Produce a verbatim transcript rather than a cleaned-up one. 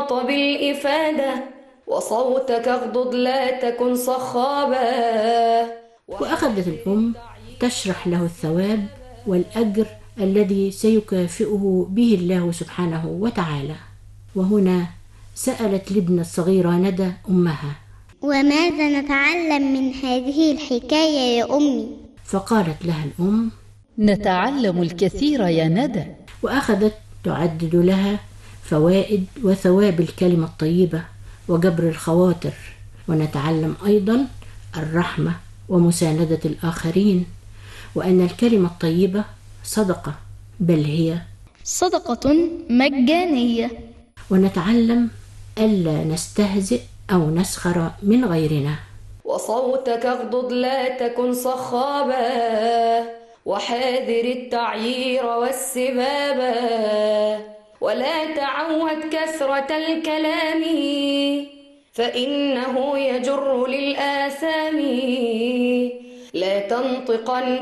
الصراط بالإفادة، وصوتك اغضض لا تكن صخابا. وأخذت الأم تشرح له الثواب والأجر الذي سيكافئه به الله سبحانه وتعالى. وهنا سألت الابنة الصغيرة ندى أمها: وماذا نتعلم من هذه الحكاية يا أمي؟ فقالت لها الأم: نتعلم الكثير يا ندى. وأخذت تعدد لها فوائد وثواب الكلمة الطيبة وجبر الخواطر. ونتعلم أيضا الرحمة ومساندة الآخرين، وأن الكلمة الطيبة صدقة، بل هي صدقة مجانية. ونتعلم ألا نستهزئ أو نسخر من غيرنا. وصوتك اغضض لا تكن صخابا، وحاذر التعيير والسبابا، ولا تعود كثرة الكلام فإنه يجر للآثام. لا تنطقن